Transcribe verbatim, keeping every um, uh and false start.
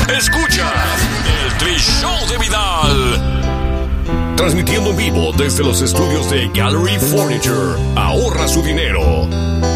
Escuchas el Tri-Show de Vidal. Transmitiendo en vivo desde los estudios de Gallery Furniture. Ahorra su dinero.